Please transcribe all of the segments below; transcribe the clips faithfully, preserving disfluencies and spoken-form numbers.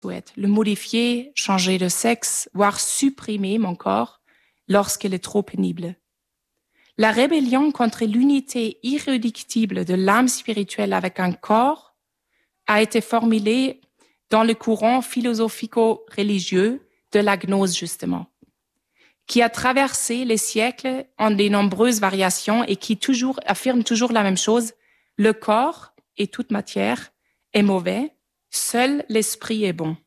souhaite, le modifier, changer de sexe, voire supprimer mon corps lorsqu'il est trop pénible. La rébellion contre l'unité irréductible de l'âme spirituelle avec un corps a été formulée dans le courant philosophico-religieux de la gnose, justement, qui a traversé les siècles en de nombreuses variations et qui toujours, affirme toujours la même chose. Le corps et toute matière est mauvais, seul l'esprit est bon.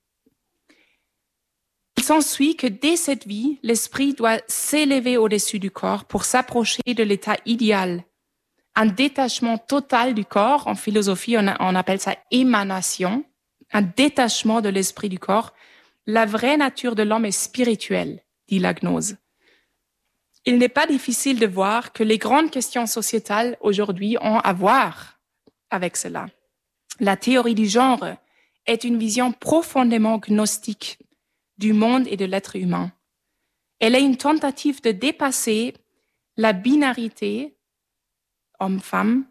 Il s'ensuit que dès cette vie, l'esprit doit s'élever au-dessus du corps pour s'approcher de l'état idéal. Un détachement total du corps, en philosophie, on, a, on appelle ça émanation, un détachement de l'esprit du corps. La vraie nature de l'homme est spirituelle, dit la gnose. Il n'est pas difficile de voir que les grandes questions sociétales aujourd'hui ont à voir avec cela. La théorie du genre est une vision profondément gnostique du monde et de l'être humain. Elle est une tentative de dépasser la binarité homme-femme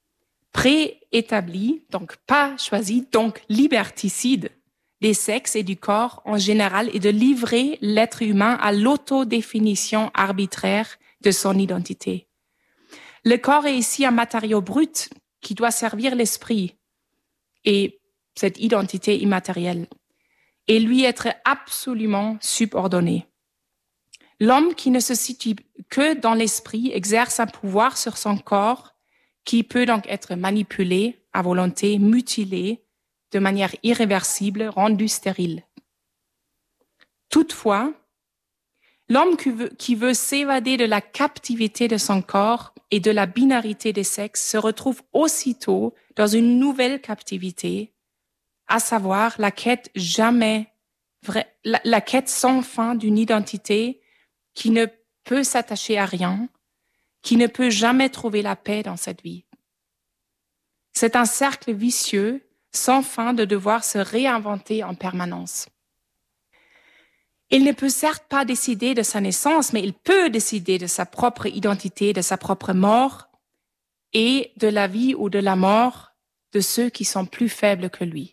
préétablie, donc pas choisie, donc liberticide des sexes et du corps en général et de livrer l'être humain à l'autodéfinition arbitraire de son identité. Le corps est ici un matériau brut qui doit servir l'esprit et cette identité immatérielle et lui être absolument subordonné. L'homme qui ne se situe que dans l'esprit exerce un pouvoir sur son corps qui peut donc être manipulé à volonté, mutilé de manière irréversible, rendu stérile. Toutefois, l'homme qui veut, qui veut s'évader de la captivité de son corps et de la binarité des sexes se retrouve aussitôt dans une nouvelle captivité, à savoir la quête jamais vraie, la, la quête sans fin d'une identité qui ne peut s'attacher à rien, qui ne peut jamais trouver la paix dans cette vie. C'est un cercle vicieux, sans fin, de devoir se réinventer en permanence. Il ne peut certes pas décider de sa naissance, mais il peut décider de sa propre identité, de sa propre mort et de la vie ou de la mort de ceux qui sont plus faibles que lui.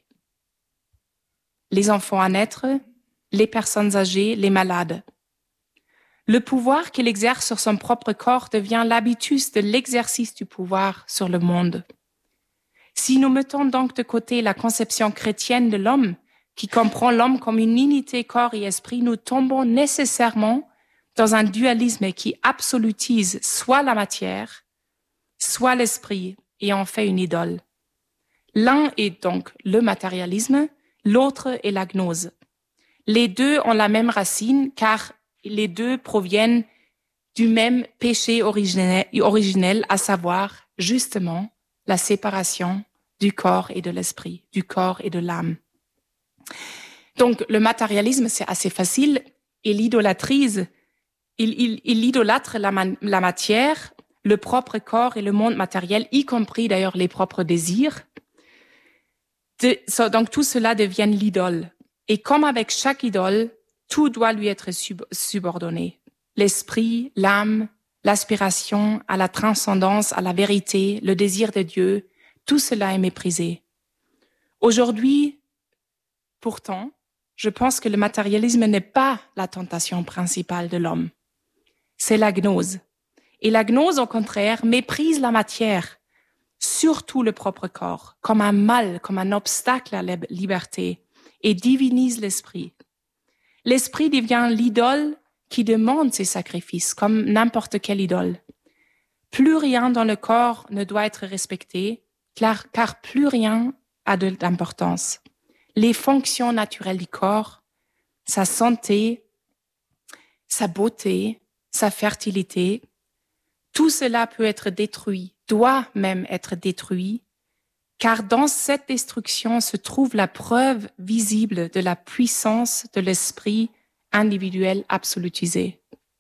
Les enfants à naître, les personnes âgées, les malades. Le pouvoir qu'il exerce sur son propre corps devient l'habitus de l'exercice du pouvoir sur le monde. Si nous mettons donc de côté la conception chrétienne de l'homme, qui comprend l'homme comme une unité corps et esprit, nous tombons nécessairement dans un dualisme qui absolutise soit la matière, soit l'esprit, et en fait une idole. L'un est donc le matérialisme, l'autre est la gnose. Les deux ont la même racine, car les deux proviennent du même péché originel, originel, à savoir, justement, la séparation du corps et de l'esprit, du corps et de l'âme. Donc, le matérialisme, c'est assez facile. Il idolâtrise, il, il, il idolâtre la, man, la matière, le propre corps et le monde matériel, y compris d'ailleurs les propres désirs. De, so, donc, tout cela devient l'idole. Et comme avec chaque idole, tout doit lui être sub, subordonné. L'esprit, l'âme, l'aspiration à la transcendance, à la vérité, le désir de Dieu, tout cela est méprisé. Aujourd'hui, pourtant, je pense que le matérialisme n'est pas la tentation principale de l'homme. C'est la gnose. Et la gnose, au contraire, méprise la matière, surtout le propre corps, comme un mal, comme un obstacle à la liberté, et divinise l'esprit. L'esprit devient l'idole qui demande ses sacrifices, comme n'importe quelle idole. Plus rien dans le corps ne doit être respecté, car, car plus rien a de, d'importance. Les fonctions naturelles du corps, sa santé, sa beauté, sa fertilité, tout cela peut être détruit, doit même être détruit, car dans cette destruction se trouve la preuve visible de la puissance de l'esprit individuel absolutisé.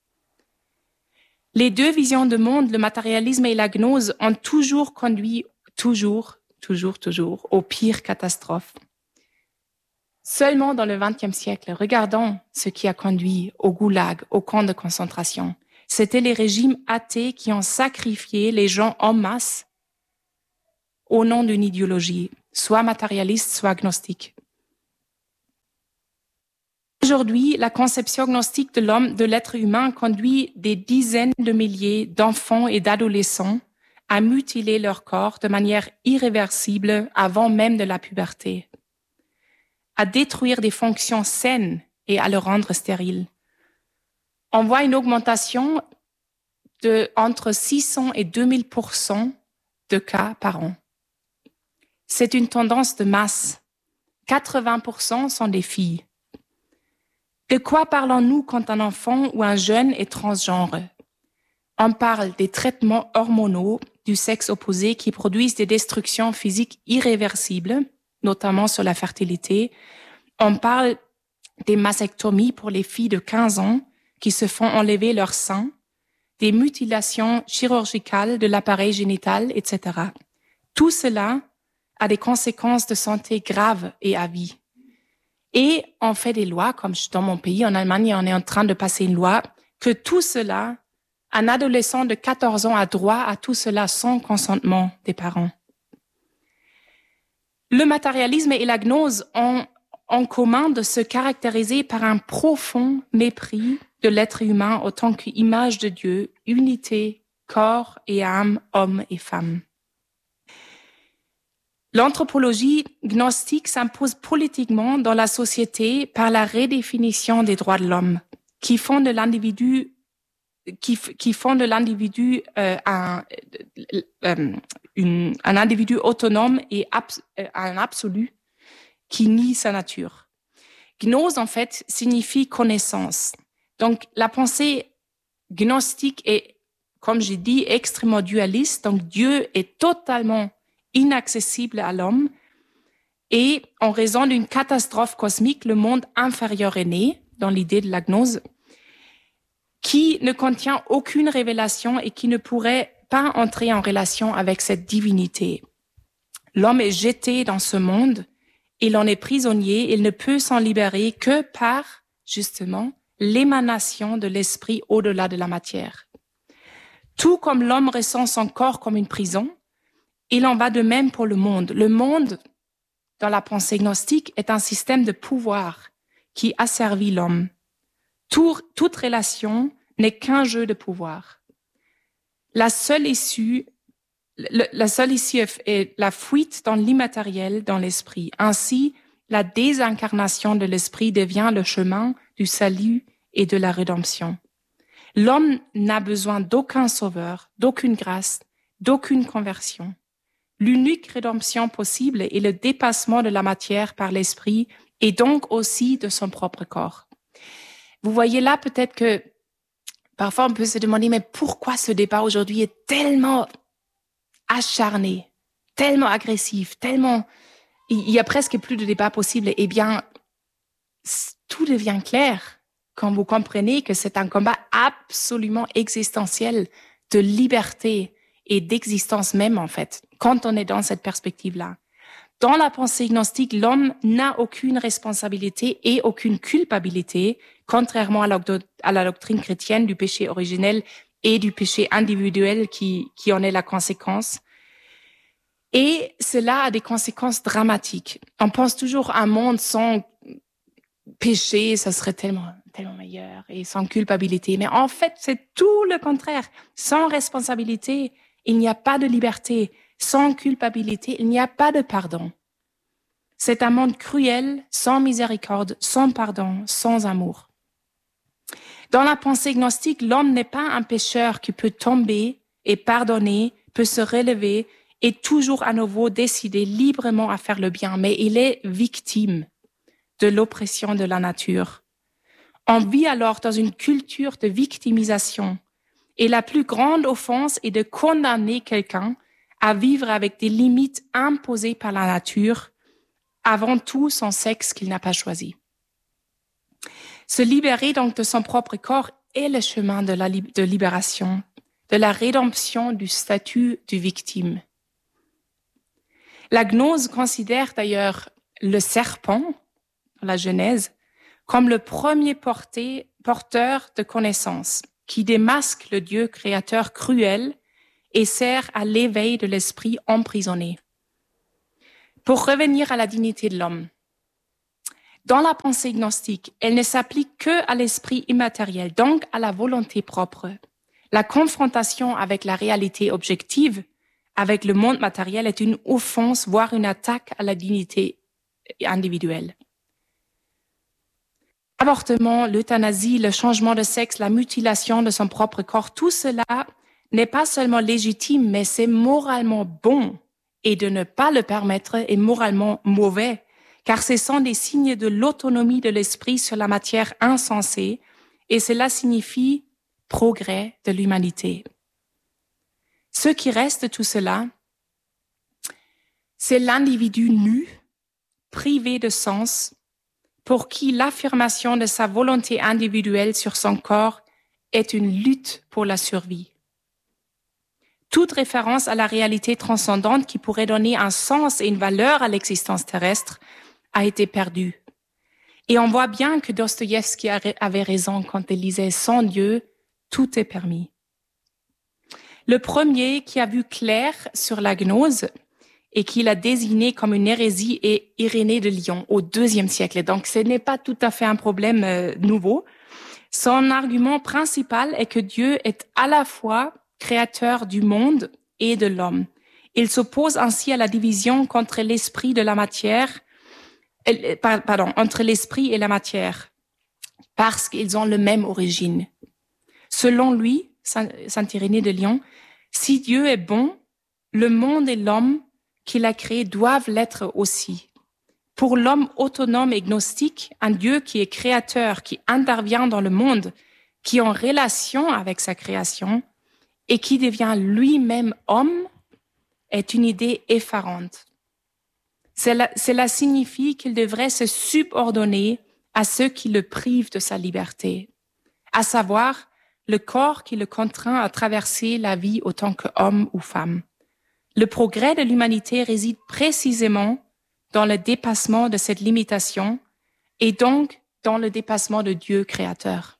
Les deux visions de monde, le matérialisme et la gnose, ont toujours conduit, toujours, toujours, toujours, aux pires catastrophes. Seulement dans le vingtième siècle, regardons ce qui a conduit au goulag, au camp de concentration. C'était les régimes athées qui ont sacrifié les gens en masse au nom d'une idéologie, soit matérialiste, soit agnostique. Aujourd'hui, la conception gnostique de l'homme, de l'être humain, conduit des dizaines de milliers d'enfants et d'adolescents à mutiler leur corps de manière irréversible avant même de la puberté, à détruire des fonctions saines et à le rendre stérile. On voit une augmentation de entre six cents et deux mille pour cent de cas par an. C'est une tendance de masse. quatre-vingts pour cent sont des filles. De quoi parlons-nous quand un enfant ou un jeune est transgenre? On parle des traitements hormonaux du sexe opposé qui produisent des destructions physiques irréversibles, notamment sur la fertilité. On parle des mastectomies pour les filles de quinze ans qui se font enlever leur sein, des mutilations chirurgicales de l'appareil génital, et cetera. Tout cela a des conséquences de santé graves et à vie. Et on fait des lois, comme dans mon pays, en Allemagne, on est en train de passer une loi, que tout cela, un adolescent de quatorze ans a droit à tout cela sans consentement des parents. Le matérialisme et la gnose ont en commun de se caractériser par un profond mépris de l'être humain en tant qu'image de Dieu, unité, corps et âme, homme et femme. L'anthropologie gnostique s'impose politiquement dans la société par la redéfinition des droits de l'homme, qui font de l'individu, qui, qui font de l'individu euh, un, euh, une, un individu autonome et abs, euh, un absolu qui nie sa nature. Gnose, en fait, signifie connaissance. Donc, la pensée gnostique est, comme j'ai dit, extrêmement dualiste. Donc, Dieu est totalement inaccessible à l'homme. Et en raison d'une catastrophe cosmique, le monde inférieur est né, dans l'idée de la gnose, qui ne contient aucune révélation et qui ne pourrait pas entrer en relation avec cette divinité. L'homme est jeté dans ce monde, il en est prisonnier, il ne peut s'en libérer que par, justement, l'émanation de l'esprit au-delà de la matière. Tout comme l'homme ressent son corps comme une prison, il en va de même pour le monde. Le monde, dans la pensée gnostique, est un système de pouvoir qui asservit l'homme. Tout, toute relation n'est qu'un jeu de pouvoir. La seule issue, le, la seule issue est la fuite dans l'immatériel, dans l'esprit. Ainsi, la désincarnation de l'esprit devient le chemin du salut et de la rédemption. L'homme n'a besoin d'aucun sauveur, d'aucune grâce, d'aucune conversion. L'unique rédemption possible est le dépassement de la matière par l'esprit et donc aussi de son propre corps. Vous voyez là peut-être que parfois on peut se demander mais pourquoi ce débat aujourd'hui est tellement acharné, tellement agressif, tellement... Il y a presque plus de débat possible. Eh bien, tout devient clair quand vous comprenez que c'est un combat absolument existentiel de liberté et d'existence même, en fait, quand on est dans cette perspective-là. Dans la pensée gnostique, l'homme n'a aucune responsabilité et aucune culpabilité, contrairement à la, à la doctrine chrétienne du péché originel et du péché individuel qui, qui en est la conséquence. Et cela a des conséquences dramatiques. On pense toujours à un monde sans péché, ça serait tellement, tellement meilleur, et sans culpabilité. Mais en fait, c'est tout le contraire. Sans responsabilité, il n'y a pas de liberté. Sans culpabilité, il n'y a pas de pardon. C'est un monde cruel, sans miséricorde, sans pardon, sans amour. Dans la pensée gnostique, l'homme n'est pas un pécheur qui peut tomber et pardonner, peut se relever et toujours à nouveau décider librement à faire le bien, mais il est victime de l'oppression de la nature. On vit alors dans une culture de victimisation et la plus grande offense est de condamner quelqu'un à vivre avec des limites imposées par la nature, avant tout son sexe qu'il n'a pas choisi. Se libérer donc de son propre corps est le chemin de la de libération, de la rédemption du statut de victime. La gnose considère d'ailleurs le serpent, dans la Genèse, comme le premier porté, porteur de connaissance, qui démasque le Dieu créateur cruel et sert à l'éveil de l'esprit emprisonné. Pour revenir à la dignité de l'homme, Dans la pensée gnostique, elle ne s'applique que à l'esprit immatériel, donc à la volonté propre. La confrontation avec la réalité objective, avec le monde matériel, est une offense, voire une attaque à la dignité individuelle. L'avortement, l'euthanasie, le changement de sexe, la mutilation de son propre corps, tout cela n'est pas seulement légitime, mais c'est moralement bon. Et de ne pas le permettre est moralement mauvais, car ce sont des signes de l'autonomie de l'esprit sur la matière insensée, et cela signifie progrès de l'humanité. Ce qui reste de tout cela, c'est l'individu nu, privé de sens, pour qui l'affirmation de sa volonté individuelle sur son corps est une lutte pour la survie. Toute référence à la réalité transcendante qui pourrait donner un sens et une valeur à l'existence terrestre a été perdue. Et on voit bien que Dostoïevski avait raison quand il disait « Sans Dieu, tout est permis ». Le premier qui a vu clair sur la gnose et qui l'a désigné comme une hérésie est Irénée de Lyon au deuxième siècle. Donc, ce n'est pas tout à fait un problème euh, nouveau. Son argument principal est que Dieu est à la fois créateur du monde et de l'homme. Il s'oppose ainsi à la division contre l'esprit de la matière, euh, pardon, entre l'esprit et la matière, parce qu'ils ont le même origine. Selon lui, Saint, Saint Irénée de Lyon, si Dieu est bon, le monde et l'homme qu'il a créé doivent l'être aussi. Pour l'homme autonome et gnostique, un Dieu qui est créateur, qui intervient dans le monde, qui est en relation avec sa création et qui devient lui-même homme, est une idée effarante. Cela, cela signifie qu'il devrait se subordonner à ceux qui le privent de sa liberté, à savoir le corps qui le contraint à traverser la vie autant qu'homme ou femme. Le progrès de l'humanité réside précisément dans le dépassement de cette limitation et donc dans le dépassement de Dieu créateur.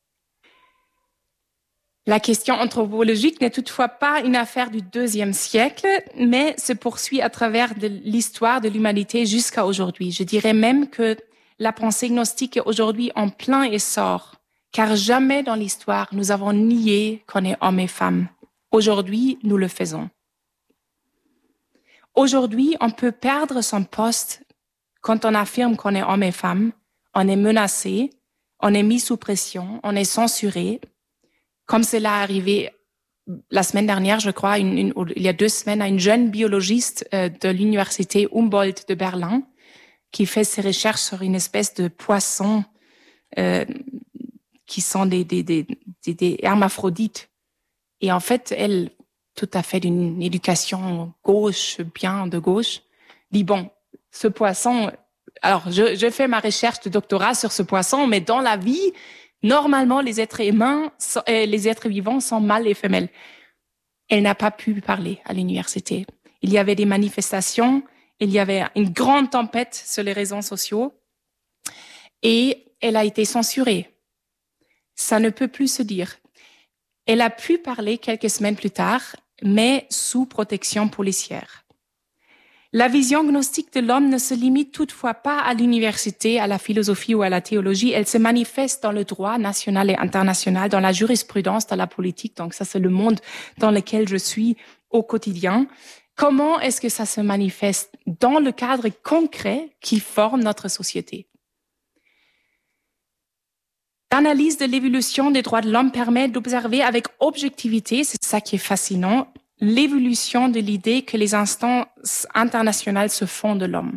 La question anthropologique n'est toutefois pas une affaire du deuxième siècle, mais se poursuit à travers de l'histoire de l'humanité jusqu'à aujourd'hui. Je dirais même que la pensée gnostique est aujourd'hui en plein essor, car jamais dans l'histoire nous avons nié qu'on est homme et femme. Aujourd'hui, nous le faisons. Aujourd'hui, on peut perdre son poste quand on affirme qu'on est homme et femme, on est menacé, on est mis sous pression, on est censuré, comme cela est arrivé la semaine dernière, je crois, une, une, il y a deux semaines, à une jeune biologiste euh, de l'université Humboldt de Berlin qui fait ses recherches sur une espèce de poisson euh, qui sont des, des, des, des, des hermaphrodites. Et en fait, elle, tout à fait d'une éducation gauche, bien de gauche, dit bon, ce poisson, alors je, je fais ma recherche de doctorat sur ce poisson, mais dans la vie, normalement, les êtres humains, les êtres vivants sont mâles et femelles. Elle n'a pas pu parler à l'université. Il y avait des manifestations, il y avait une grande tempête sur les réseaux sociaux et elle a été censurée. Ça ne peut plus se dire. Elle a pu parler quelques semaines plus tard, mais sous protection policière. La vision gnostique de l'homme ne se limite toutefois pas à l'université, à la philosophie ou à la théologie. Elle se manifeste dans le droit national et international, dans la jurisprudence, dans la politique. Donc ça, c'est le monde dans lequel je suis au quotidien. Comment est-ce que ça se manifeste dans le cadre concret qui forme notre société? L'analyse de l'évolution des droits de l'homme permet d'observer avec objectivité, c'est ça qui est fascinant, l'évolution de l'idée que les instances internationales se font de l'homme.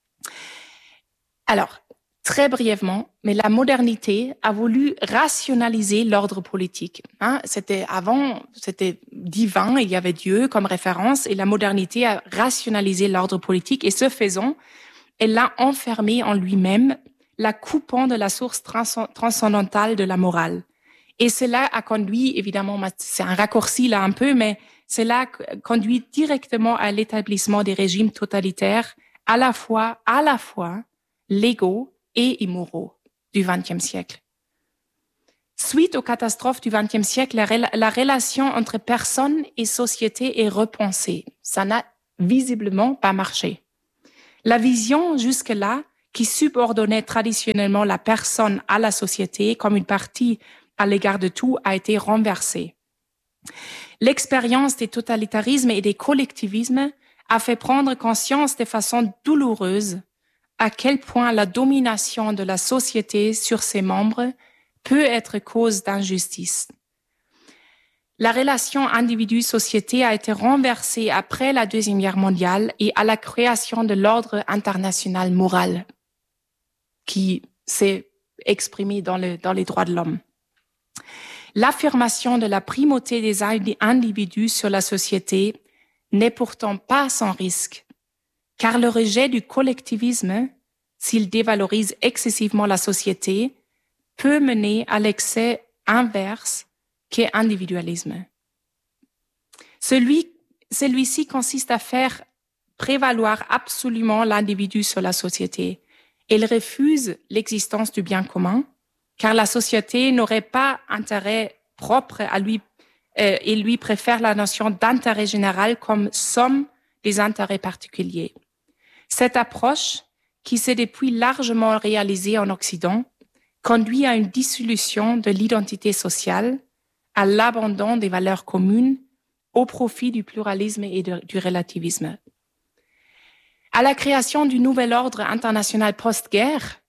Alors, très brièvement, mais la modernité a voulu rationaliser l'ordre politique. Hein, c'était avant, c'était divin, il y avait Dieu comme référence, et la modernité a rationalisé l'ordre politique, et ce faisant, elle l'a enfermé en lui-même, la coupant de la source transcendantale de la morale. Et cela a conduit, évidemment, c'est un raccourci là un peu, mais cela conduit directement à l'établissement des régimes totalitaires, à la fois, à la fois légaux et immoraux du vingtième siècle. Suite aux catastrophes du vingtième siècle, la, la relation entre personnes et société est repensée. Ça n'a visiblement pas marché. La vision jusque-là qui subordonnait traditionnellement la personne à la société comme une partie à l'égard de tout, a été renversée. L'expérience des totalitarismes et des collectivismes a fait prendre conscience de façon douloureuse à quel point la domination de la société sur ses membres peut être cause d'injustice. La relation individu-société a été renversée après la Deuxième Guerre mondiale et à la création de l'ordre international moral qui s'est exprimé dans, le, dans les droits de l'homme. L'affirmation de la primauté des individus sur la société n'est pourtant pas sans risque, car le rejet du collectivisme, s'il dévalorise excessivement la société, peut mener à l'excès inverse qu'est individualisme. Celui, celui-ci consiste à faire prévaloir absolument l'individu sur la société. Il refuse l'existence du bien commun, car la société n'aurait pas intérêt propre à lui euh, et lui préfère la notion d'intérêt général comme somme des intérêts particuliers. Cette approche, qui s'est depuis largement réalisée en Occident, conduit à une dissolution de l'identité sociale, à l'abandon des valeurs communes, au profit du pluralisme et de, du relativisme. À la création du nouvel ordre international post-guerre,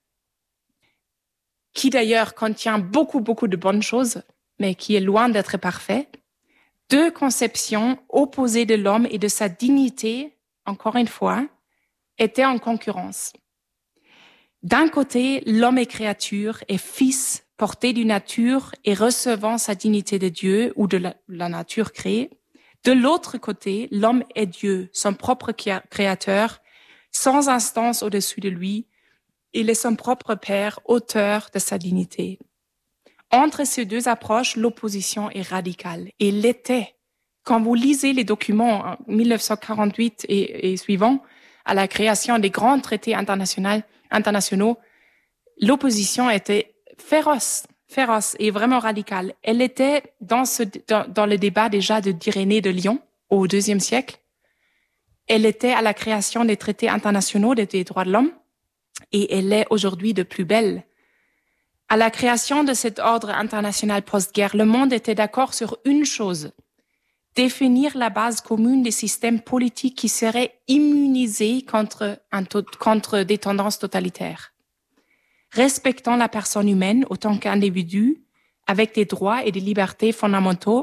qui d'ailleurs contient beaucoup, beaucoup de bonnes choses, mais qui est loin d'être parfait, deux conceptions opposées de l'homme et de sa dignité, encore une fois, étaient en concurrence. D'un côté, l'homme est créature et fils porté d'une nature et recevant sa dignité de Dieu ou de la, la nature créée. De l'autre côté, l'homme est Dieu, son propre créateur, sans instance au-dessus de lui. Il est son propre père, auteur de sa dignité. Entre ces deux approches, l'opposition est radicale. Et l'était. Quand vous lisez les documents en dix-neuf cent quarante-huit et, et suivants, à la création des grands traités internationaux, internationaux, l'opposition était féroce, féroce et vraiment radicale. Elle était dans, ce, dans, dans le débat déjà de d'Irénée de Lyon au deuxième siècle. Elle était à la création des traités internationaux des droits de l'homme et elle est aujourd'hui de plus belle. À la création de cet ordre international post-guerre, le monde était d'accord sur une chose: définir la base commune des systèmes politiques qui seraient immunisés contre, un contre des tendances totalitaires, respectant la personne humaine autant qu'individu, avec des droits et des libertés fondamentaux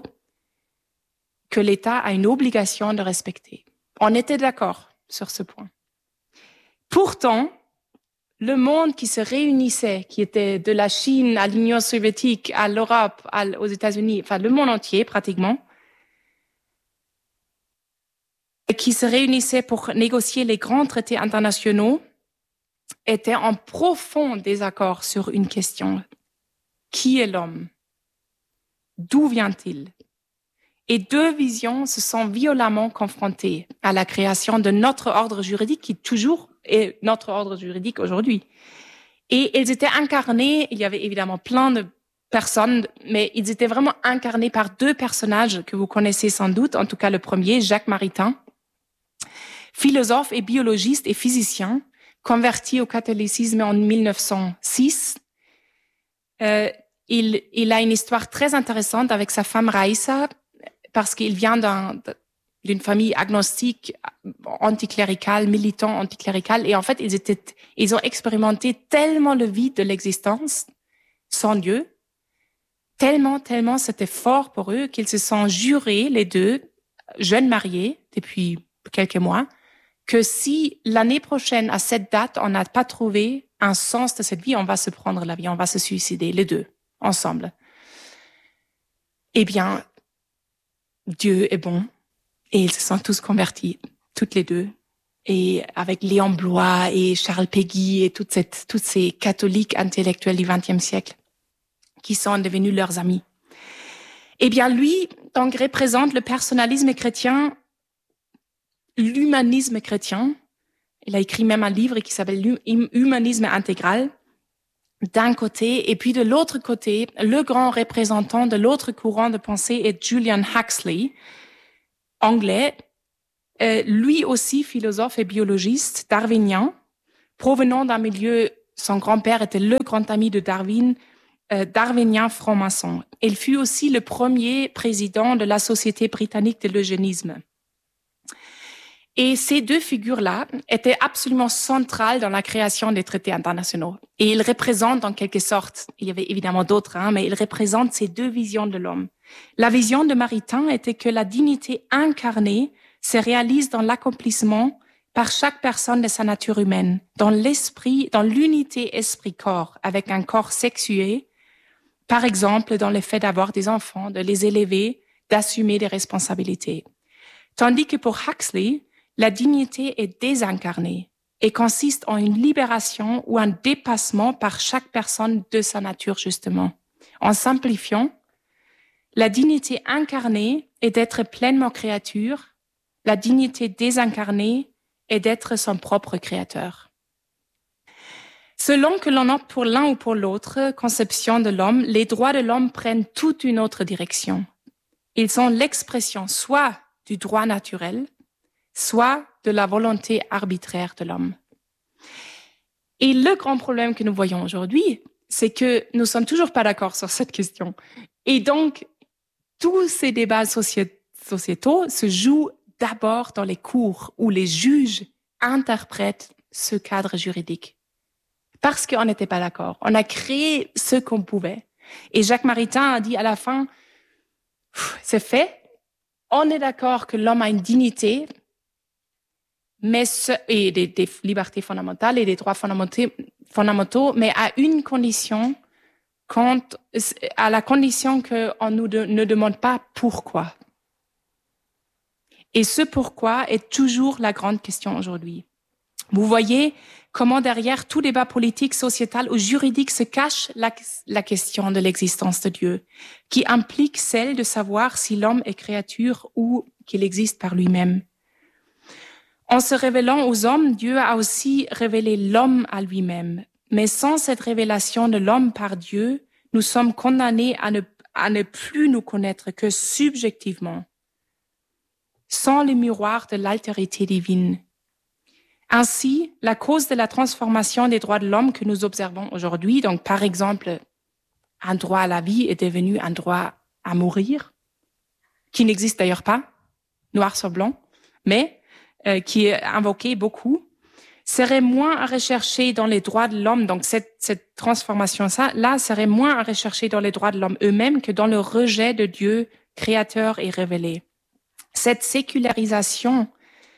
que l'État a une obligation de respecter. On était d'accord sur ce point. Pourtant, le monde qui se réunissait, qui était de la Chine à l'Union soviétique, à l'Europe, à, aux États-Unis, enfin le monde entier pratiquement, qui se réunissait pour négocier les grands traités internationaux, était en profond désaccord sur une question. Qui est l'homme? D'où vient-il? Et deux visions se sont violemment confrontées à la création de notre ordre juridique qui toujours est notre ordre juridique aujourd'hui. Et ils étaient incarnés, il y avait évidemment plein de personnes, mais ils étaient vraiment incarnés par deux personnages que vous connaissez sans doute, en tout cas le premier, Jacques Maritain, philosophe et biologiste et physicien, converti au catholicisme en mille neuf cent six. Euh, il, il a une histoire très intéressante avec sa femme Raïssa, parce qu'il vient d'un, d'une famille agnostique, anticléricale, militant anticlérical, et en fait, ils étaient, ils ont expérimenté tellement le vide de l'existence sans Dieu, tellement, tellement c'était fort pour eux qu'ils se sont jurés, les deux, jeunes mariés, depuis quelques mois, que si l'année prochaine, à cette date, on n'a pas trouvé un sens de cette vie, on va se prendre la vie, on va se suicider, les deux, ensemble. Eh bien, Dieu est bon et ils se sont tous convertis, toutes les deux. Et avec Léon Bloy et Charles Péguy et toute cette, toutes ces catholiques intellectuels du vingtième siècle qui sont devenus leurs amis. Eh bien, lui, donc, représente le personnalisme chrétien, l'humanisme chrétien. Il a écrit même un livre qui s'appelle Humanisme intégral, d'un côté, et puis de l'autre côté, le grand représentant de l'autre courant de pensée est Julian Huxley, anglais, euh, lui aussi philosophe et biologiste, darwinien, Provenant d'un milieu, son grand-père était le grand ami de Darwin, euh, darwinien franc-maçon. Il fut aussi le premier président de la Société britannique de l'eugénisme. Et ces deux figures-là étaient absolument centrales dans la création des traités internationaux. Et ils représentent en quelque sorte, il y avait évidemment d'autres, hein, mais ils représentent ces deux visions de l'homme. La vision de Maritain était que la dignité incarnée se réalise dans l'accomplissement par chaque personne de sa nature humaine, dans l'esprit, dans l'unité esprit-corps, avec un corps sexué, par exemple dans le fait d'avoir des enfants, de les élever, d'assumer des responsabilités. Tandis que pour Huxley, la dignité est désincarnée et consiste en une libération ou un dépassement par chaque personne de sa nature, justement. En simplifiant, la dignité incarnée est d'être pleinement créature, la dignité désincarnée est d'être son propre créateur. Selon que l'on opte pour l'un ou pour l'autre conception de l'homme, les droits de l'homme prennent toute une autre direction. Ils sont l'expression soit du droit naturel, soit de la volonté arbitraire de l'homme. Et le grand problème que nous voyons aujourd'hui, c'est que nous sommes toujours pas d'accord sur cette question. Et donc, tous ces débats socié- sociétaux se jouent d'abord dans les cours où les juges interprètent ce cadre juridique. Parce qu'on n'était pas d'accord. On a créé ce qu'on pouvait. Et Jacques Maritain a dit à la fin, c'est fait, on est d'accord que l'homme a une dignité, mais ce, et des, des libertés fondamentales et des droits fondamentaux, fondamentaux, mais à une condition, quand, à la condition qu'on nous de, ne demande pas pourquoi. Et ce pourquoi est toujours la grande question aujourd'hui. Vous voyez comment derrière tout débat politique, sociétal ou juridique se cache la, la question de l'existence de Dieu, qui implique celle de savoir si l'homme est créature ou qu'il existe par lui-même. En se révélant aux hommes, Dieu a aussi révélé l'homme à lui-même. Mais sans cette révélation de l'homme par Dieu, nous sommes condamnés à ne, à ne plus nous connaître que subjectivement, sans le miroir de l'altérité divine. Ainsi, la cause de la transformation des droits de l'homme que nous observons aujourd'hui, donc par exemple, un droit à la vie est devenu un droit à mourir, qui n'existe d'ailleurs pas, noir sur blanc, mais euh, qui est invoqué beaucoup, serait moins à rechercher dans les droits de l'homme, donc cette, cette transformation-là serait moins à rechercher dans les droits de l'homme eux-mêmes que dans le rejet de Dieu créateur et révélé. Cette sécularisation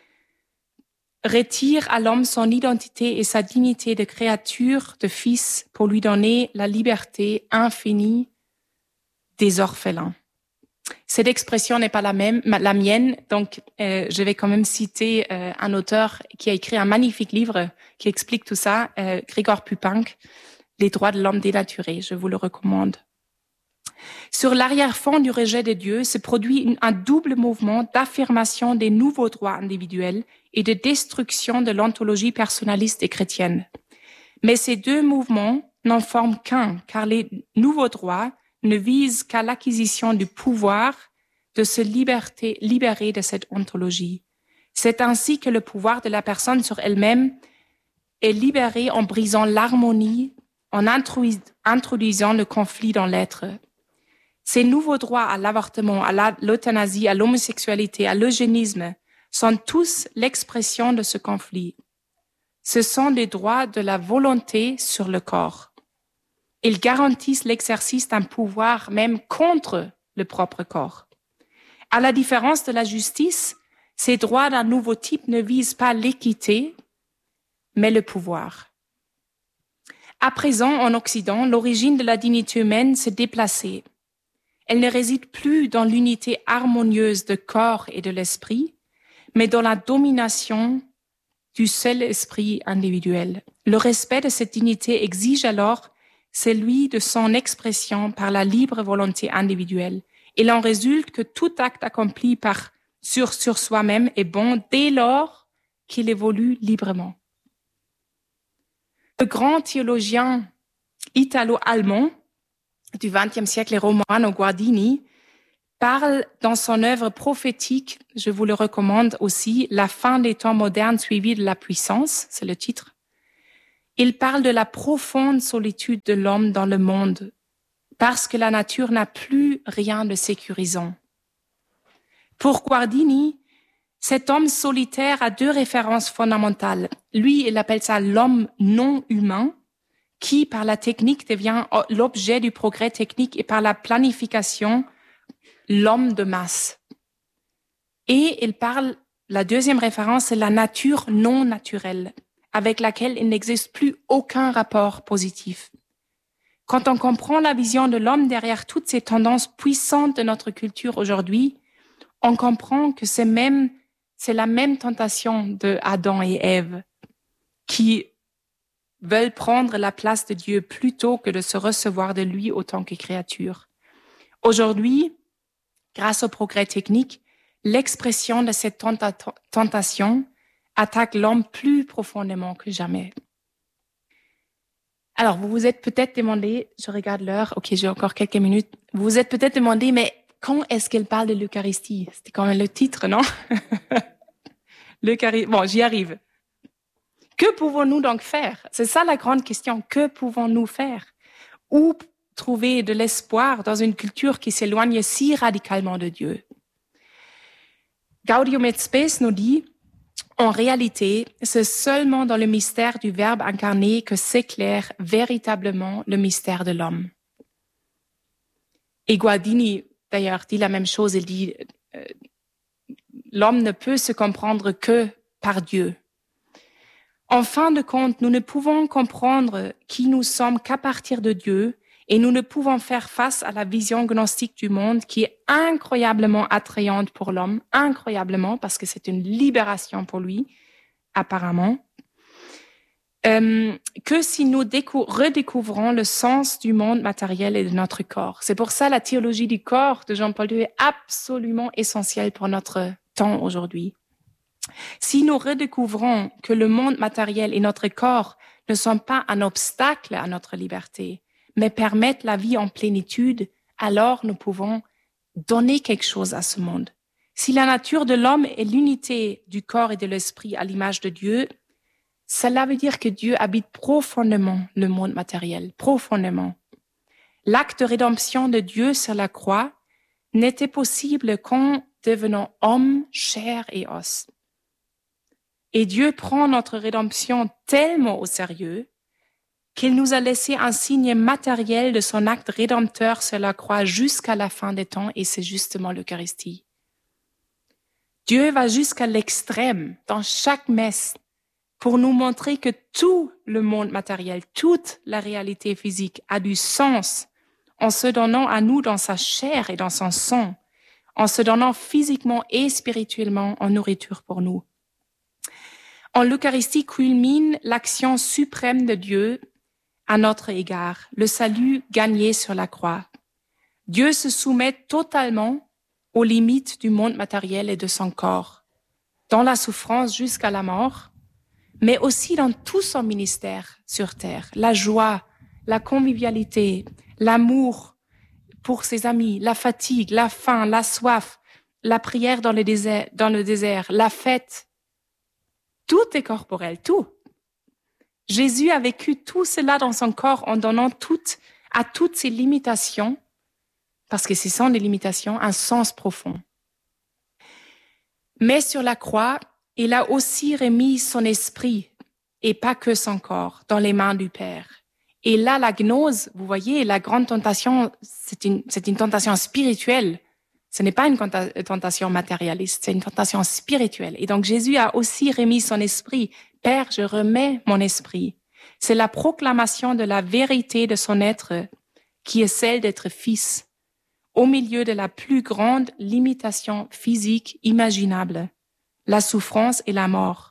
retire à l'homme son identité et sa dignité de créature, de fils, pour lui donner la liberté infinie des orphelins. Cette expression n'est pas la même, la mienne, donc euh, je vais quand même citer euh, un auteur qui a écrit un magnifique livre qui explique tout ça, euh, Grégoire Pupanc, Les droits de l'homme dénaturé, je vous le recommande. Sur l'arrière-fond du rejet de Dieu se produit une, un double mouvement d'affirmation des nouveaux droits individuels et de destruction de l'ontologie personnaliste et chrétienne. Mais ces deux mouvements n'en forment qu'un, car les nouveaux droits ne visent qu'à l'acquisition du pouvoir de se liberté, libérer de cette ontologie. C'est ainsi que le pouvoir de la personne sur elle-même est libéré en brisant l'harmonie, en introduisant le conflit dans l'être. Ces nouveaux droits à l'avortement, à l'euthanasie, à l'homosexualité, à l'eugénisme sont tous l'expression de ce conflit. Ce sont des droits de la volonté sur le corps. Ils garantissent l'exercice d'un pouvoir même contre le propre corps. À la différence de la justice, ces droits d'un nouveau type ne visent pas l'équité, mais le pouvoir. À présent, en Occident, l'origine de la dignité humaine s'est déplacée. Elle ne réside plus dans l'unité harmonieuse de corps et de l'esprit, mais dans la domination du seul esprit individuel. Le respect de cette dignité exige alors celui de son expression par la libre volonté individuelle. Il en résulte que tout acte accompli par, sur, sur soi-même est bon dès lors qu'il évolue librement. Le grand théologien italo-allemand du vingtième siècle, Romano Guardini, parle dans son œuvre prophétique, je vous le recommande aussi, La fin des temps modernes suivie de la puissance, c'est le titre, Il parle de la profonde solitude de l'homme dans le monde, parce que la nature n'a plus rien de sécurisant. Pour Guardini, cet homme solitaire a deux références fondamentales. Lui, il appelle ça l'homme non humain, qui, par la technique, devient l'objet du progrès technique et par la planification, l'homme de masse. Et il parle, la deuxième référence, c'est la nature non naturelle, avec laquelle il n'existe plus aucun rapport positif. Quand on comprend la vision de l'homme derrière toutes ces tendances puissantes de notre culture aujourd'hui, on comprend que c'est même, c'est la même tentation de Adam et Ève qui veulent prendre la place de Dieu plutôt que de se recevoir de lui autant que créature. Aujourd'hui, grâce au progrès technique, l'expression de cette tenta- tentation attaque l'homme plus profondément que jamais. Alors, vous vous êtes peut-être demandé, je regarde l'heure, ok, j'ai encore quelques minutes, vous vous êtes peut-être demandé, mais quand est-ce qu'elle parle de l'Eucharistie? C'était quand même le titre, non? L'Eucharistie, bon, j'y arrive. Que pouvons-nous donc faire? C'est ça la grande question. Que pouvons-nous faire? Où trouver de l'espoir dans une culture qui s'éloigne si radicalement de Dieu? Gaudium et Spes nous dit, en réalité, c'est seulement dans le mystère du Verbe incarné que s'éclaire véritablement le mystère de l'homme. Et Guardini, d'ailleurs, dit la même chose. Il dit, euh, l'homme ne peut se comprendre que par Dieu. En fin de compte, nous ne pouvons comprendre qui nous sommes qu'à partir de Dieu, et nous ne pouvons faire face à la vision gnostique du monde qui est incroyablement attrayante pour l'homme, incroyablement, parce que c'est une libération pour lui, apparemment, euh, que si nous décou- redécouvrons le sens du monde matériel et de notre corps. C'est pour ça la théologie du corps de Jean-Paul deux est absolument essentielle pour notre temps aujourd'hui. Si nous redécouvrons que le monde matériel et notre corps ne sont pas un obstacle à notre liberté, mais permettent la vie en plénitude, alors nous pouvons donner quelque chose à ce monde. Si la nature de l'homme est l'unité du corps et de l'esprit à l'image de Dieu, cela veut dire que Dieu habite profondément le monde matériel, profondément. L'acte de rédemption de Dieu sur la croix n'était possible qu'en devenant homme, chair et os. Et Dieu prend notre rédemption tellement au sérieux qu'il nous a laissé un signe matériel de son acte rédempteur sur la croix jusqu'à la fin des temps, et c'est justement l'Eucharistie. Dieu va jusqu'à l'extrême dans chaque messe pour nous montrer que tout le monde matériel, toute la réalité physique a du sens en se donnant à nous dans sa chair et dans son sang, en se donnant physiquement et spirituellement en nourriture pour nous. En l'Eucharistie culmine l'action suprême de Dieu à notre égard, le salut gagné sur la croix. Dieu se soumet totalement aux limites du monde matériel et de son corps, dans la souffrance jusqu'à la mort, mais aussi dans tout son ministère sur terre, la joie, la convivialité, l'amour pour ses amis, la fatigue, la faim, la soif, la prière dans le désert, dans le désert, la fête. Tout est corporel, tout. Jésus a vécu tout cela dans son corps en donnant toutes, à toutes ses limitations, parce que ce sont des limitations, un sens profond. Mais sur la croix, il a aussi remis son esprit, et pas que son corps, dans les mains du Père. Et là, la gnose, vous voyez, la grande tentation, c'est une, c'est une tentation spirituelle. Ce n'est pas une tentation matérialiste, c'est une tentation spirituelle. Et donc Jésus a aussi remis son esprit. Père, je remets mon esprit. C'est la proclamation de la vérité de son être qui est celle d'être fils, au milieu de la plus grande limitation physique imaginable, la souffrance et la mort.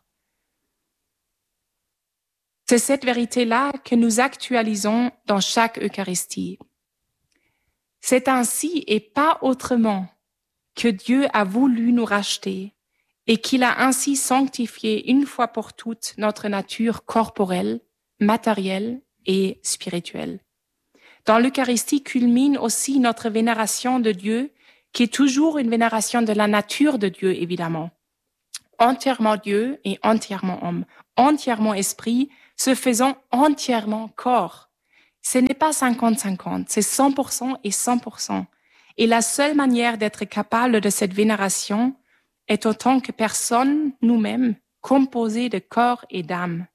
C'est cette vérité-là que nous actualisons dans chaque Eucharistie. C'est ainsi et pas autrement que Dieu a voulu nous racheter et qu'il a ainsi sanctifié une fois pour toutes notre nature corporelle, matérielle et spirituelle. Dans l'Eucharistie culmine aussi notre vénération de Dieu, qui est toujours une vénération de la nature de Dieu, évidemment. Entièrement Dieu et entièrement homme, entièrement esprit, se faisant entièrement corps. Ce n'est pas cinquante cinquante, c'est cent pour cent et cent pour cent. Et la seule manière d'être capable de cette vénération est autant que personne, nous-mêmes, composés de corps et d'âme.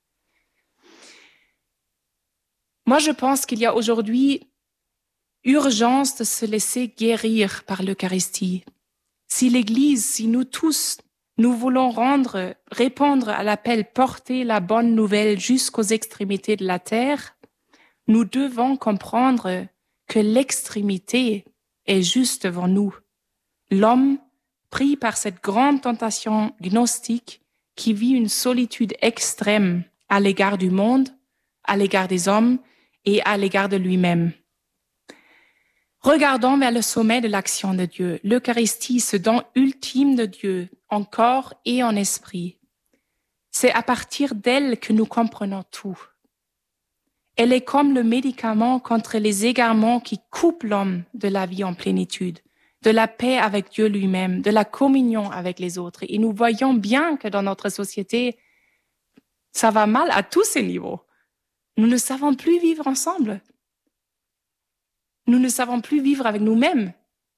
Moi, je pense qu'il y a aujourd'hui urgence de se laisser guérir par l'Eucharistie. Si l'Église, si nous tous, nous voulons rendre, répondre à l'appel, porter la bonne nouvelle jusqu'aux extrémités de la terre, nous devons comprendre que l'extrémité est juste devant nous. L'homme, pris par cette grande tentation gnostique, qui vit une solitude extrême à l'égard du monde, à l'égard des hommes et à l'égard de lui-même. Regardons vers le sommet de l'action de Dieu. L'Eucharistie, ce don ultime de Dieu, en corps et en esprit. C'est à partir d'elle que nous comprenons tout. Elle est comme le médicament contre les égarements qui coupent l'homme de la vie en plénitude, de la paix avec Dieu lui-même, de la communion avec les autres. Et nous voyons bien que dans notre société, ça va mal à tous ces niveaux. Nous ne savons plus vivre ensemble. Nous ne savons plus vivre avec nous-mêmes.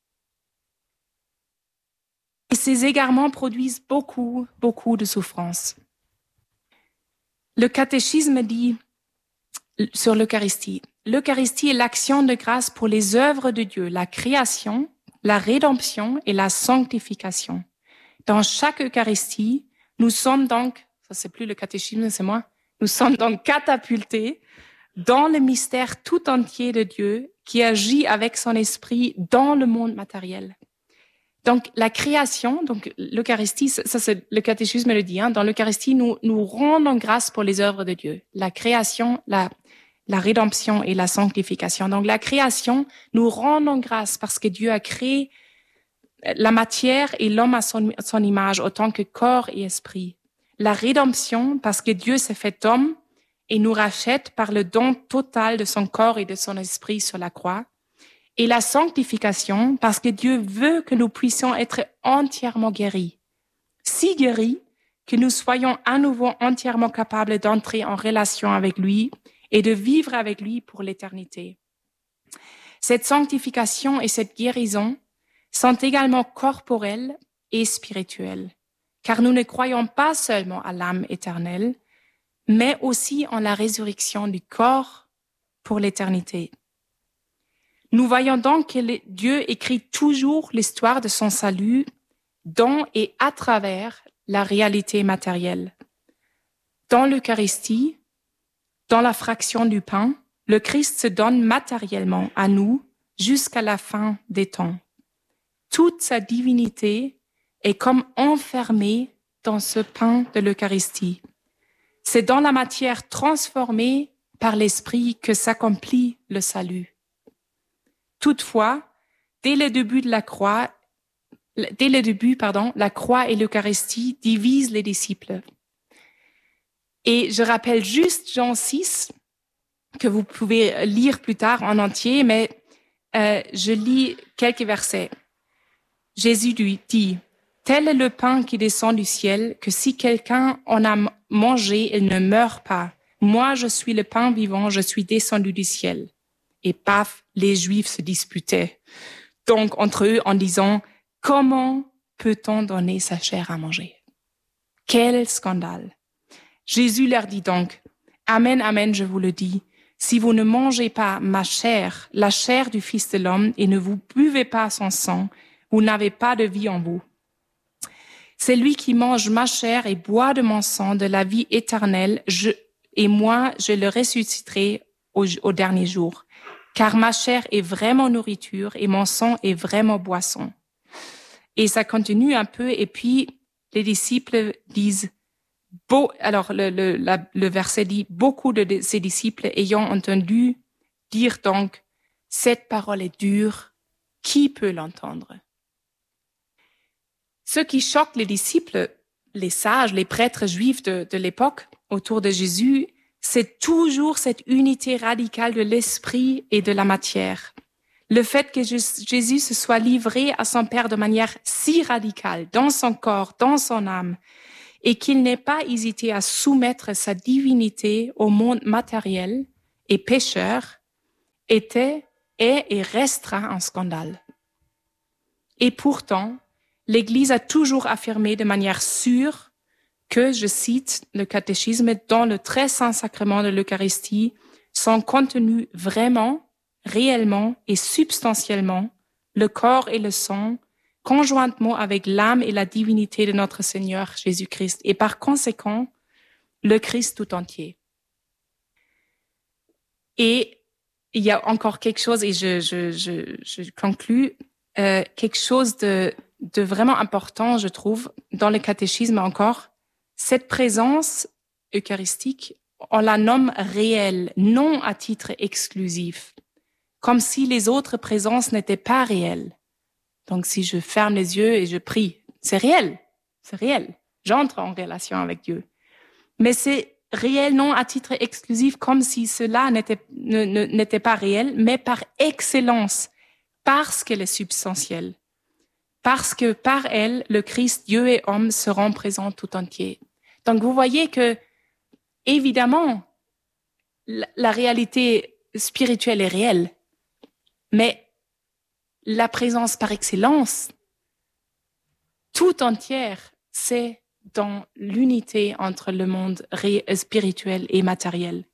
Et ces égarements produisent beaucoup, beaucoup de souffrance. Le catéchisme dit sur l'Eucharistie, l'Eucharistie est l'action de grâce pour les œuvres de Dieu, la création, la rédemption et la sanctification. Dans chaque Eucharistie, nous sommes donc, ça c'est plus le catéchisme, c'est moi, nous sommes donc catapultés dans le mystère tout entier de Dieu qui agit avec son esprit dans le monde matériel. Donc, la création, donc l'Eucharistie, ça c'est le catéchisme le dit, hein, dans l'Eucharistie, nous, nous rendons grâce pour les œuvres de Dieu. La création, la, la rédemption et la sanctification. Donc, la création, nous rendons grâce parce que Dieu a créé la matière et l'homme à son, à son image, autant que corps et esprit. La rédemption, parce que Dieu s'est fait homme et nous rachète par le don total de son corps et de son esprit sur la croix. Et la sanctification, parce que Dieu veut que nous puissions être entièrement guéris. Si guéris que nous soyons à nouveau entièrement capables d'entrer en relation avec lui et de vivre avec lui pour l'éternité. Cette sanctification et cette guérison sont également corporelles et spirituelles, car nous ne croyons pas seulement à l'âme éternelle, mais aussi en la résurrection du corps pour l'éternité. Nous voyons donc que Dieu écrit toujours l'histoire de son salut dans et à travers la réalité matérielle. Dans l'Eucharistie, dans la fraction du pain, le Christ se donne matériellement à nous jusqu'à la fin des temps. Toute sa divinité est comme enfermée dans ce pain de l'Eucharistie. C'est dans la matière transformée par l'Esprit que s'accomplit le salut. Toutefois, dès le début de la croix, dès le début, pardon, la croix et l'Eucharistie divisent les disciples. Et je rappelle juste Jean six, que vous pouvez lire plus tard en entier, mais euh, je lis quelques versets. Jésus lui dit, « Tel est le pain qui descend du ciel, que si quelqu'un en a mangé, il ne meurt pas. Moi, je suis le pain vivant, je suis descendu du ciel. » Et paf, les Juifs se disputaient. Donc, entre eux, en disant, « Comment peut-on donner sa chair à manger ?» Quel scandale! Jésus leur dit donc, « Amen, amen, je vous le dis, si vous ne mangez pas ma chair, la chair du Fils de l'homme, et ne vous buvez pas son sang, vous n'avez pas de vie en vous. Celui qui mange ma chair et boit de mon sang de la vie éternelle, je, et moi, je le ressusciterai au, au dernier jour. Car ma chair est vraiment nourriture et mon sang est vraiment boisson. » Et ça continue un peu, et puis les disciples disent, beau, alors le, le, la, le verset dit, beaucoup de ces disciples ayant entendu dire donc, cette parole est dure, qui peut l'entendre? Ce qui choque les disciples, les sages, les prêtres juifs de, de l'époque autour de Jésus, c'est toujours cette unité radicale de l'esprit et de la matière. Le fait que Jésus se soit livré à son Père de manière si radicale, dans son corps, dans son âme, et qu'il n'ait pas hésité à soumettre sa divinité au monde matériel et pécheur, était, est et restera un scandale. Et pourtant, l'Église a toujours affirmé de manière sûre que, je cite le catéchisme, dans le très saint sacrement de l'Eucharistie, sont contenus vraiment, réellement et substantiellement le corps et le sang, conjointement avec l'âme et la divinité de notre Seigneur Jésus-Christ, et par conséquent, le Christ tout entier. Et il y a encore quelque chose, et je, je, je, je conclus, euh, quelque chose de, de vraiment important, je trouve, dans le catéchisme encore. Cette présence eucharistique, on la nomme réelle, non à titre exclusif, comme si les autres présences n'étaient pas réelles. Donc, si je ferme les yeux et je prie, c'est réel, c'est réel. J'entre en relation avec Dieu. Mais c'est réel non à titre exclusif, comme si cela n'était, ne, ne, n'était pas réel, mais par excellence, parce qu'elle est substantielle. Parce que par elle, le Christ, Dieu et homme, seront présents tout entier. Donc, vous voyez que, évidemment, la, la réalité spirituelle est réelle, mais la présence par excellence, tout entière, c'est dans l'unité entre le monde ré- spirituel et matériel.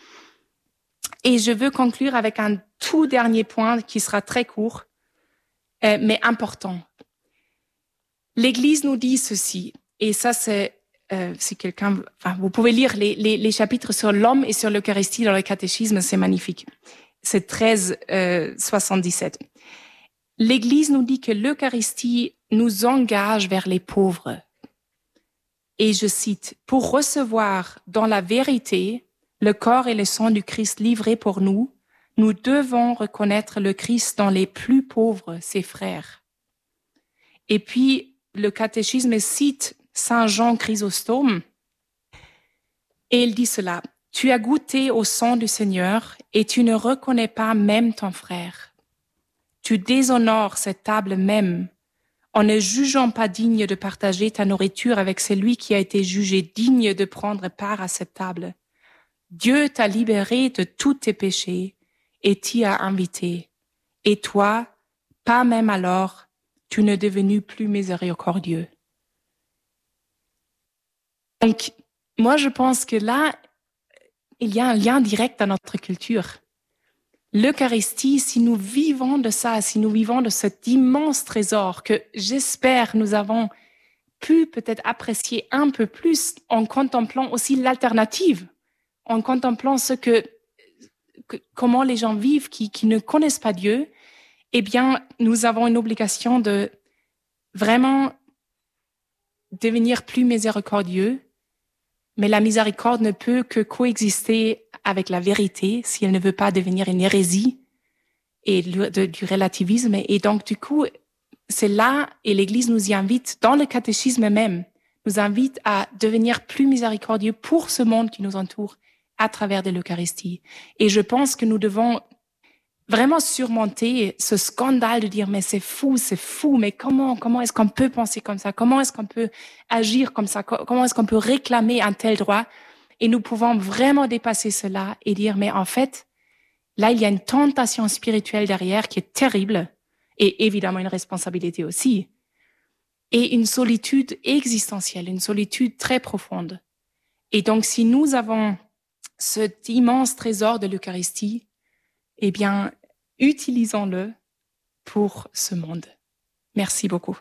Et je veux conclure avec un tout dernier point qui sera très court, euh, mais important. L'Église nous dit ceci, et ça c'est, euh, si quelqu'un, enfin, vous pouvez lire les, les, les chapitres sur l'homme et sur l'Eucharistie dans le catéchisme, c'est magnifique. C'est treize soixante-dix-sept. L'Église nous dit que l'Eucharistie nous engage vers les pauvres. Et je cite, « Pour recevoir dans la vérité le corps et le sang du Christ livré pour nous, nous devons reconnaître le Christ dans les plus pauvres, ses frères. » Et puis, le catéchisme cite Saint Jean Chrysostome, et il dit cela, « Tu as goûté au sang du Seigneur et tu ne reconnais pas même ton frère. Tu déshonores cette table même en ne jugeant pas digne de partager ta nourriture avec celui qui a été jugé digne de prendre part à cette table. Dieu t'a libéré de tous tes péchés et t'y a invité. Et toi, pas même alors, tu n'es devenu plus miséricordieux. » Donc, moi, je pense que là, il y a un lien direct dans notre culture. L'Eucharistie, si nous vivons de ça, si nous vivons de cet immense trésor que j'espère nous avons pu peut-être apprécier un peu plus en contemplant aussi l'alternative, en contemplant ce que, que comment les gens vivent qui, qui ne connaissent pas Dieu, eh bien, nous avons une obligation de vraiment devenir plus miséricordieux, mais la miséricorde ne peut que coexister avec la vérité si elle ne veut pas devenir une hérésie et de, de, du relativisme. Et donc, du coup, c'est là, et l'Église nous y invite, dans le catéchisme même, nous invite à devenir plus miséricordieux pour ce monde qui nous entoure à travers de l'Eucharistie. Et je pense que nous devons vraiment surmonter ce scandale de dire, mais c'est fou, c'est fou, mais comment, comment est-ce qu'on peut penser comme ça? Comment est-ce qu'on peut agir comme ça? Comment est-ce qu'on peut réclamer un tel droit? Et nous pouvons vraiment dépasser cela et dire, mais en fait, là, il y a une tentation spirituelle derrière qui est terrible et évidemment une responsabilité aussi. Et une solitude existentielle, une solitude très profonde. Et donc, si nous avons cet immense trésor de l'Eucharistie, eh bien, utilisons-le pour ce monde. Merci beaucoup.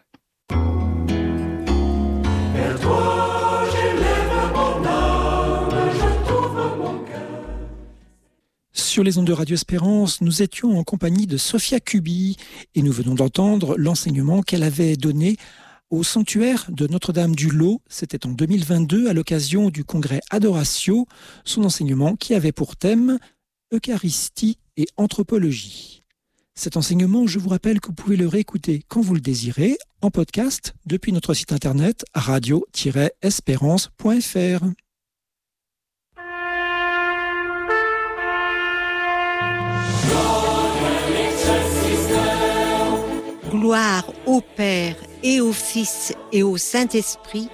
Vers toi, j'élève mon âme, je t'ouvre mon cœur. Sur les ondes de Radio Espérance, nous étions en compagnie de Sophia Kubi et nous venons d'entendre l'enseignement qu'elle avait donné au sanctuaire de Notre-Dame du Lot. C'était en deux mille vingt-deux à l'occasion du congrès Adoratio, son enseignement qui avait pour thème Eucharistie et anthropologie. Cet enseignement, je vous rappelle que vous pouvez le réécouter quand vous le désirez en podcast depuis notre site internet radio tiret espérance point f r. Gloire au Père et au Fils et au Saint-Esprit,